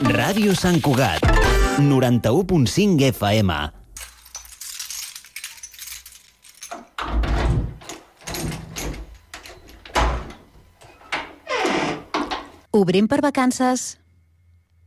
Ràdio Sant Cugat, 91.5 FM. Obrim per vacances.